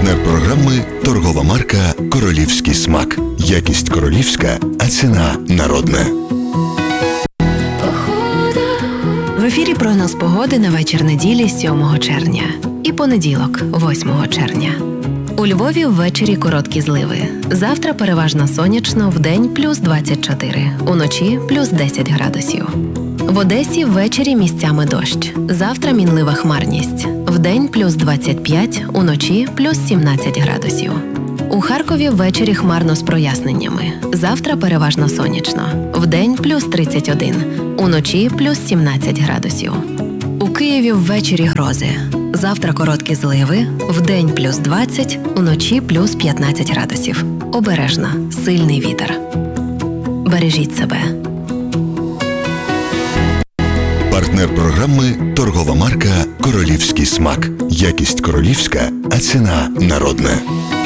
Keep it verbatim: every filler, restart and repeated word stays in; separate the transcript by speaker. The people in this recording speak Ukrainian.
Speaker 1: Партнер програми – торгова марка «Королівський смак». Якість королівська, а ціна народна.
Speaker 2: В ефірі прогноз погоди на вечір неділі сьомого червня і понеділок восьмого червня. У Львові ввечері короткі зливи. Завтра переважно сонячно, вдень плюс двадцять чотири, уночі плюс десять градусів. В Одесі ввечері місцями дощ. Завтра мінлива хмарність. Вдень плюс двадцять п'ять, уночі плюс сімнадцять градусів. У Харкові ввечері хмарно з проясненнями. Завтра переважно сонячно. Вдень плюс тридцять один, уночі плюс сімнадцять градусів. У Києві ввечері грози. Завтра короткі зливи, вдень плюс двадцять, уночі плюс п'ятнадцять градусів. Обережно, сильний вітер. Бережіть себе.
Speaker 1: Партнер програми – торгова марка «Королівський смак». Якість королівська, а ціна народна.